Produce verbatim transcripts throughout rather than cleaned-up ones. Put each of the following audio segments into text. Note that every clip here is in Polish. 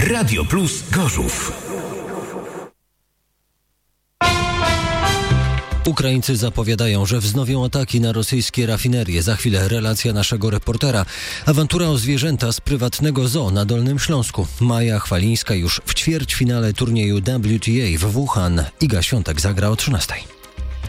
Radio Plus Gorzów. Ukraińcy zapowiadają, że wznowią ataki na rosyjskie rafinerie. Za chwilę relacja naszego reportera. Awantura o zwierzęta z prywatnego zoo na Dolnym Śląsku. Maja Chwalińska już w ćwierćfinale turnieju W T A w Wuhan. Iga Świątek zagra o trzynastej.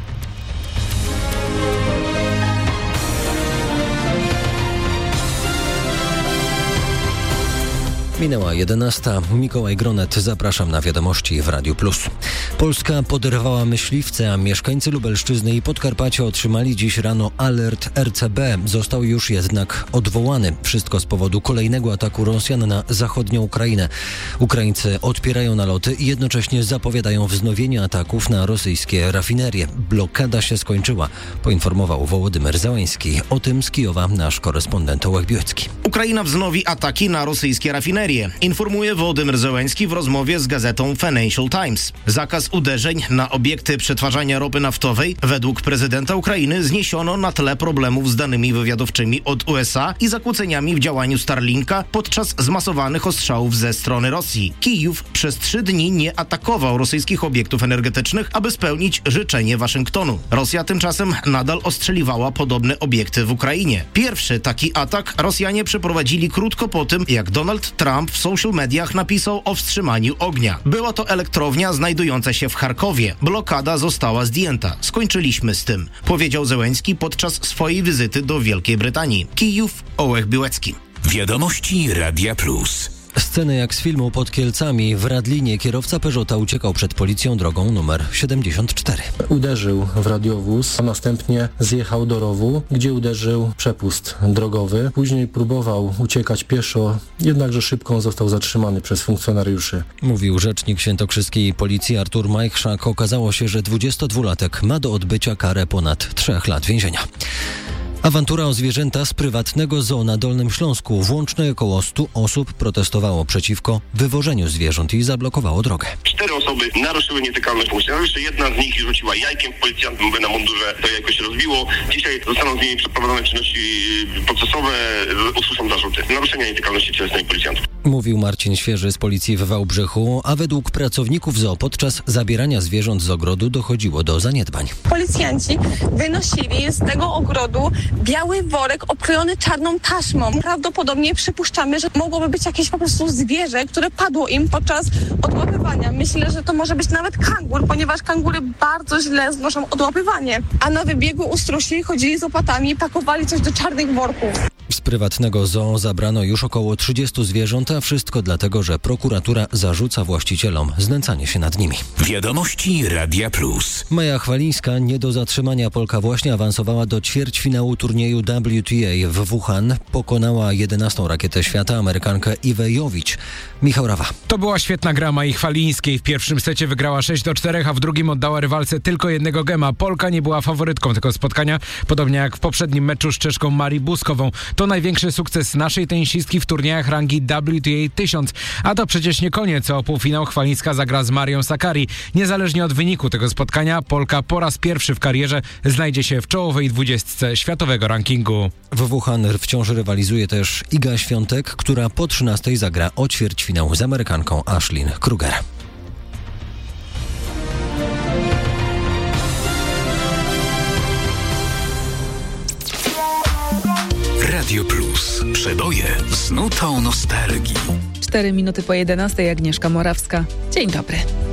Minęła jedenasta. Mikołaj Gronet, zapraszam na wiadomości w Radiu Plus. Polska poderwała myśliwce, a mieszkańcy Lubelszczyzny i Podkarpacia otrzymali dziś rano alert R C B. Został już jednak odwołany. Wszystko z powodu kolejnego ataku Rosjan na zachodnią Ukrainę. Ukraińcy odpierają naloty i jednocześnie zapowiadają wznowienie ataków na rosyjskie rafinerie. Blokada się skończyła, poinformował Wołodymyr Zełenski. O tym z Kijowa nasz korespondent Ołek Biłecki. Ukraina wznowi ataki na rosyjskie rafinerie. Informuje Wołodymyr Zełenski w rozmowie z gazetą Financial Times. Zakaz uderzeń na obiekty przetwarzania ropy naftowej według prezydenta Ukrainy zniesiono na tle problemów z danymi wywiadowczymi od U S A i zakłóceniami w działaniu Starlinka podczas zmasowanych ostrzałów ze strony Rosji. Kijów przez trzy dni nie atakował rosyjskich obiektów energetycznych, aby spełnić życzenie Waszyngtonu. Rosja tymczasem nadal ostrzeliwała podobne obiekty w Ukrainie. Pierwszy taki atak Rosjanie przeprowadzili krótko po tym, jak Donald Trump w social mediach napisał o wstrzymaniu ognia. Była to elektrownia znajdująca się w Charkowie. Blokada została zdjęta. Skończyliśmy z tym, powiedział Zełenski podczas swojej wizyty do Wielkiej Brytanii. Kijów, Ołek Biłecki. Wiadomości Radia Plus. Sceny jak z filmu pod Kielcami. W Radlinie kierowca Peugeota uciekał przed policją drogą numer siedemdziesiąt cztery. Uderzył w radiowóz, a następnie zjechał do rowu, gdzie uderzył przepust drogowy. Później próbował uciekać pieszo, jednakże szybko został zatrzymany przez funkcjonariuszy. Mówił rzecznik świętokrzyskiej policji Artur Majchrzak. Okazało się, że dwudziestodwulatek ma do odbycia karę ponad trzech lat więzienia. Awantura o zwierzęta z prywatnego zoo na Dolnym Śląsku. Włącznie około stu osób protestowało przeciwko wywożeniu zwierząt i zablokowało drogę. Cztery osoby naruszyły nietykalność funkcjonariuszy. Jedna z nich rzuciła jajkiem w policjant, by na mundurze to jajko się rozbiło. Dzisiaj zostaną z nimi przeprowadzone czynności procesowe, usłyszą zarzuty naruszenia nietykalności cielesnej policjantów. Mówił Marcin Świeży z policji w Wałbrzychu, a według pracowników zoo podczas zabierania zwierząt z ogrodu dochodziło do zaniedbań. Policjanci wynosili z tego ogrodu biały worek okrojony czarną taśmą. Prawdopodobnie przypuszczamy, że mogłoby być jakieś po prostu zwierzę, które padło im podczas odłapywania. Myślę, że to może być nawet kangur, ponieważ kangury bardzo źle znoszą odłapywanie. A na wybiegu u strusi chodzili z łopatami i pakowali coś do czarnych worków. Z prywatnego zoo zabrano już około trzydziestu zwierząt, a wszystko dlatego, że prokuratura zarzuca właścicielom znęcanie się nad nimi. Wiadomości Radia Plus. Maja Chwalińska nie do zatrzymania. Polka właśnie awansowała do ćwierćfinału turnieju W T A w Wuhan. Pokonała jedenastą rakietę świata, Amerykankę Iwę Jowicz. Michał Rawa. To była świetna gra Mai Chwalińskiej. W pierwszym secie wygrała sześć do czterech, a w drugim oddała rywalce tylko jednego gema. Polka nie była faworytką tego spotkania, podobnie jak w poprzednim meczu z Czeszką Marii Buskową. To największy sukces naszej tenisistki w turniejach rangi W T A tysiąc. A to przecież nie koniec. O półfinał Chwalińska zagra z Marią Sakkari. Niezależnie od wyniku tego spotkania, Polka po raz pierwszy w karierze znajdzie się w czołowej dwudziestce światowego rankingu. W Wuhan wciąż rywalizuje też Iga Świątek, która po trzynastej zagra o ćwierćfinał z Amerykanką Ashlyn Kruger. Radio Plus. Przeboje z nutą nostalgii. Cztery minuty po jedenastej. Agnieszka Morawska. Dzień dobry.